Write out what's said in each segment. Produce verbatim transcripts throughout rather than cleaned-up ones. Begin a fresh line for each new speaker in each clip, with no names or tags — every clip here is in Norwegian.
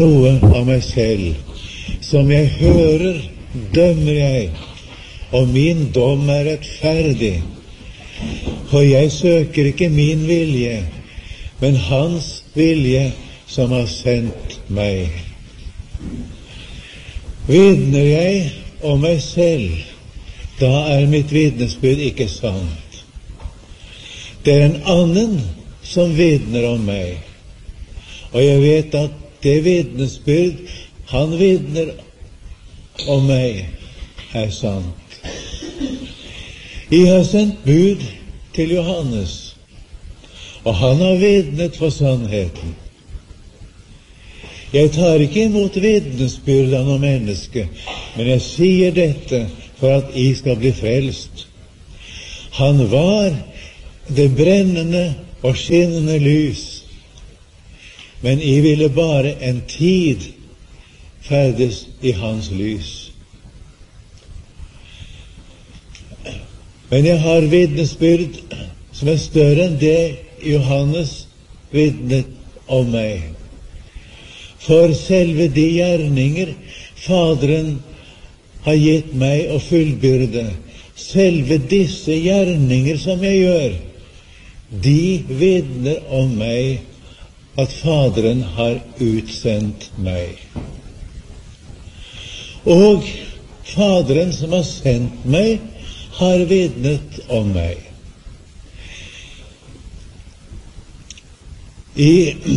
noe av meg selv. Som jeg hører, dømmer jeg, og min dom er rettferdig. For jeg søker ikke min vilje, men hans vilje som har sendt meg. Vitner jeg om meg selv, da er mitt vitnesbyrd ikke sant. Det er en annen som vitner om meg, og jeg vet at det vitnesbyrd han vitner om meg, er sant. Jeg har sendt bud til Johannes, og han har vitnet for sannheten. Jeg tar ikke imot vitnesbyrd av noe menneske, men jeg sier dette for at jeg skal bli frelst. Han var det brennende og skinnende lys, men jeg ville bare en tid ferdes i hans lys. Men jeg har vitnesbyrd som er større enn det Johannes vitnet om meg. For selve de gjerninger Faderen har gitt meg å fullbyrde, selve disse gjerninger som jeg gjør, de vitner om meg at Faderen har utsendt meg. Og Faderen som har sendt meg, har vitnet om meg. I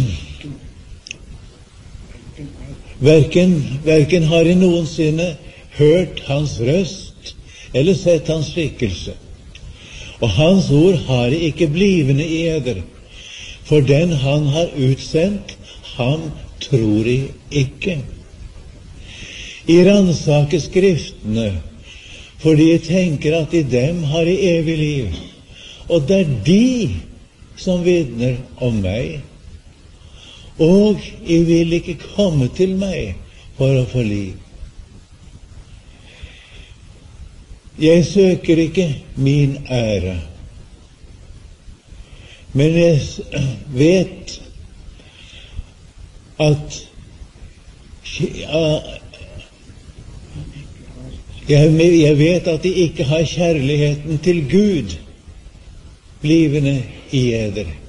Verken, verken har jeg noensinne hørt hans røst eller sett hans skikkelse. Og hans ord har jeg ikke blivende i eder, for den han har utsendt, ham tror jeg ikke. Jeg ransaker Skriftene, fordi jeg tenker at i dem har jeg evig liv, og det er de som vitner om meg. Og jeg vil ikke komme til meg for å få liv. Jeg søker ikke min ære, men jeg vet at jeg vet at de ikke har kjærligheten til Gud blivende i eder.